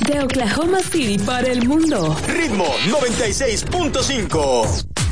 De Oklahoma City para el mundo. Ritmo 96.5.